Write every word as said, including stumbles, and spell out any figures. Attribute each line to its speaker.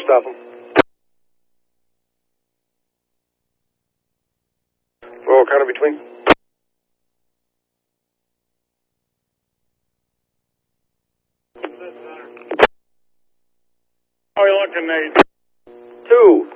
Speaker 1: stop them. Four counter between.
Speaker 2: How are you looking, Nate?
Speaker 1: Two.